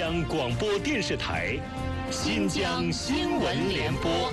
疆广播电视台新疆新闻联播。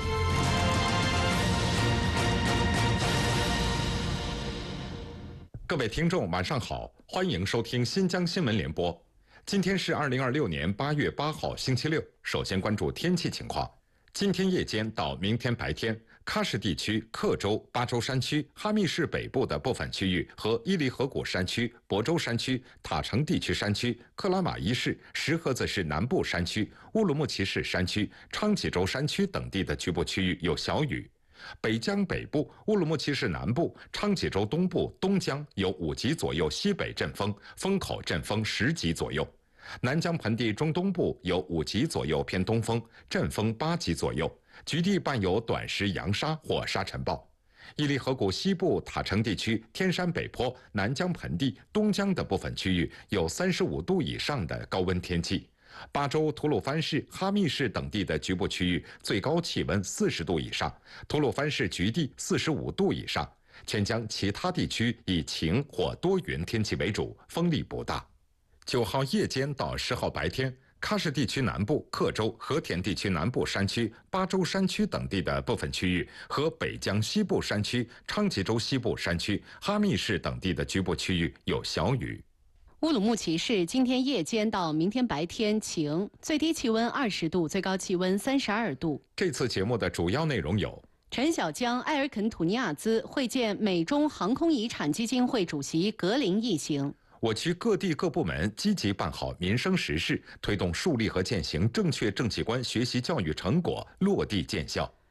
各位听众，晚上好，欢迎收听新疆新闻联播。今天是2026年8月8号，星期六。首先关注天气情况。今天夜间到明天白天，喀什地区、克州、巴州山区、哈密市北部的部分区域和伊犁河谷山区、亳州山区、塔城地区山区、克拉玛依市、石河子市南部山区、乌鲁木齐市山区、昌吉州山区等地的局部区域有小雨。北疆北部、乌鲁木齐市南部、昌吉州东部、东疆有5级左右西北阵风，风口阵风10级左右。南疆盆地中东部有5级左右偏东风，阵风8级左右，局地伴有短时扬沙或沙尘暴。伊犁河谷西部、塔城地区、天山北坡、南疆盆地、东疆的部分区域有35度以上的高温天气。巴州、吐鲁番市、哈密市等地的局部区域最高气温40度以上，吐鲁番市局地45度以上。全疆其他地区以晴或多云天气为主，风力不大。9号夜间到10号白天，喀什地区南部、克州、和田地区南部山区、巴州山区等地的部分区域和北疆西部山区、昌吉州西部山区、哈密市等地的局部区域有小雨。 乌鲁木齐市今天夜间到明天白天晴，最低气温20度，最高气温32度。 这次节目的主要内容有： 陈小江、埃尔肯土尼亚兹会见美中航空遗产基金会主席格林一行。 我区各地各部门积极办好民生实事，推动树立和践行正确政绩观学习教育成果落地见效。